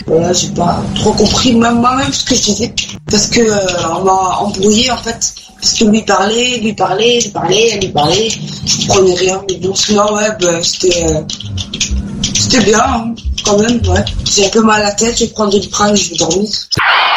Voilà, j'ai pas trop compris moi-même ce que je disais. Parce que on m'a embrouillé en fait. Parce que lui parlait, elle lui parlait. Je prenais rien. Mais bon, sinon, ouais, c'était bien, hein, quand même, ouais. J'ai un peu mal à la tête, je vais prendre du Doliprane et je vais dormir.